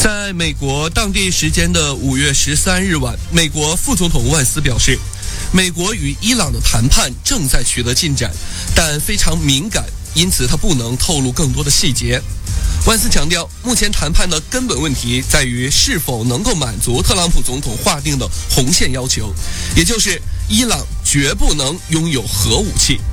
在美国当地时间的5月13日晚，美国副总统万斯表示，美国与伊朗的谈判正在取得进展，但非常敏感，因此他不能透露更多的细节。万斯强调，目前谈判的根本问题在于是否能够满足特朗普总统划定的红线要求，也就是伊朗绝不能拥有核武器。